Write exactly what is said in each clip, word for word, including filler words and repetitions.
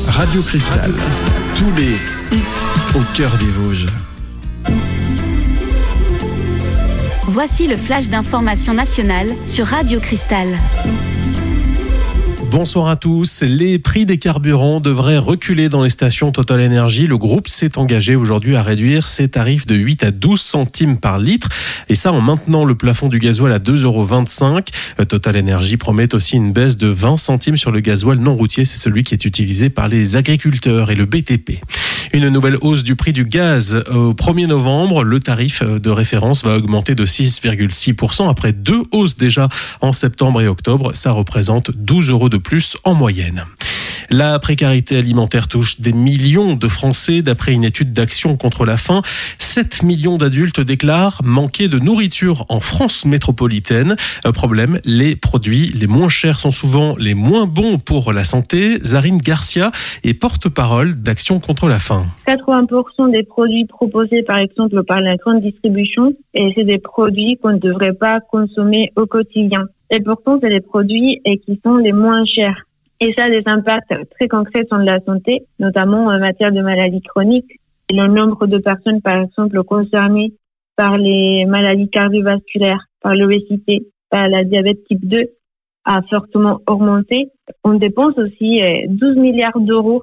Radio Cristal. Tous les hits au cœur des Vosges. Voici le flash d'information nationale sur Radio Cristal. Bonsoir à tous. Les prix des carburants devraient reculer dans les stations Total Energy. Le groupe s'est engagé aujourd'hui à réduire ses tarifs de huit à douze centimes par litre. Et ça en maintenant le plafond du gasoil à deux euros vingt-cinq. Total Energy promet aussi une baisse de vingt centimes sur le gasoil non routier. C'est celui qui est utilisé par les agriculteurs et le B T P. Une nouvelle hausse du prix du gaz au premier novembre. Le tarif de référence va augmenter de six virgule six pour cent après deux hausses déjà en septembre et octobre. Ça représente douze euros de plus en moyenne. La précarité alimentaire touche des millions de Français. D'après une étude d'Action contre la faim, sept millions d'adultes déclarent manquer de nourriture en France métropolitaine. Problème, les produits les moins chers sont souvent les moins bons pour la santé. Zarine Garcia est porte-parole d'Action contre la faim. quatre-vingts pour cent des produits proposés par exemple par la grande distribution, et c'est des produits qu'on ne devrait pas consommer au quotidien. Et pourtant, c'est les produits qui sont les moins chers. Et ça a des impacts très concrets sur la santé, notamment en matière de maladies chroniques. Le nombre de personnes, par exemple, concernées par les maladies cardiovasculaires, par l'obésité, par la diabète type deux, a fortement augmenté. On dépense aussi douze milliards d'euros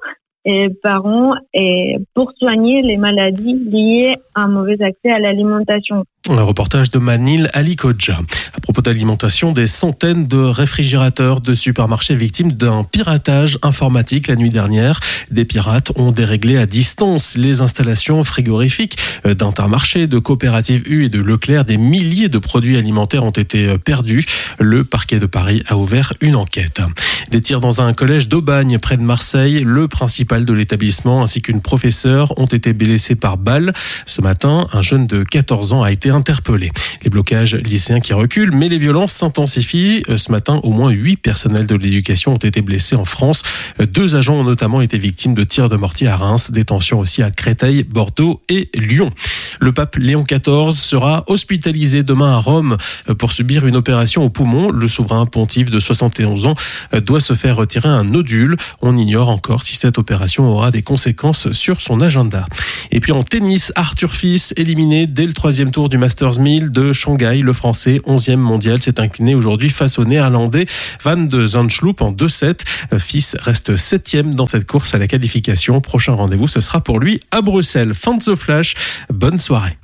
par an pour soigner les maladies liées à un mauvais accès à l'alimentation. Un reportage de Manil Ali Kodja. À propos d'alimentation, des centaines de réfrigérateurs de supermarchés victimes d'un piratage informatique la nuit dernière. Des pirates ont déréglé à distance les installations frigorifiques d'Intermarché, de Coopérative U et de Leclerc. Des milliers de produits alimentaires ont été perdus. Le parquet de Paris a ouvert une enquête. Des tirs dans un collège d'Aubagne près de Marseille. Le principal de l'établissement ainsi qu'une professeure ont été blessés par balle. Ce matin, un jeune de quatorze ans a été interpellé. Les blocages lycéens qui reculent, mais les violences s'intensifient. Ce matin, au moins huit personnels de l'éducation ont été blessés en France. Deux agents ont notamment été victimes de tirs de mortier à Reims, des tensions aussi à Créteil, Bordeaux et Lyon. Le pape Léon quatorze sera hospitalisé demain à Rome pour subir une opération au poumon. Le souverain pontife de soixante et onze ans doit se faire retirer un nodule. On ignore encore si cette opération aura des conséquences sur son agenda. Et puis en tennis, Arthur Fils éliminé dès le troisième tour du Masters mille de Shanghai. Le Français, onzième mondial, s'est incliné aujourd'hui face au Néerlandais Van de Zandschulp en deux sept. Fils reste septième dans cette course à la qualification. Prochain rendez-vous, ce sera pour lui à Bruxelles. Fin de ce flash. Bonne soirée.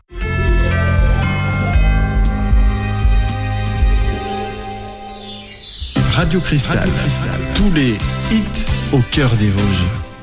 Radio Cristal. Tous les hits au cœur des Vosges.